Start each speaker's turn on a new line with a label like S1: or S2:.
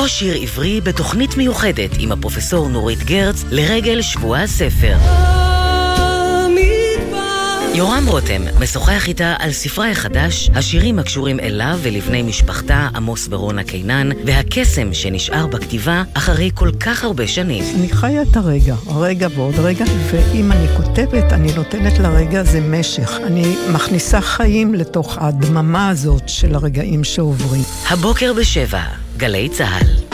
S1: או שיר עברי בתוכנית מיוחדת עם הפרופסור נורית גרץ לרגל שבוע הספר. יורם רותם משוחח איתה על ספרה החדש, השירים הקשורים אליו ולבני משפחתה עמוס ורונה קינן, והקסם שנשאר בכתיבה אחרי כל כך הרבה שנים.
S2: אני חיה את רגע ועוד רגע, ואם אני כותבת, אני נותנת לרגע הזה משך. אני מכניסה חיים לתוך הדממה הזאת של הרגעים שעוברים.
S1: הבוקר ב7, גלי צהל.